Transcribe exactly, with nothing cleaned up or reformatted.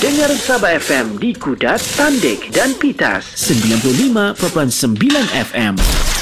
Dengar Sabah F M di Kudat, Tandik dan Pitas. sembilan puluh lima perpuluhan sembilan F M.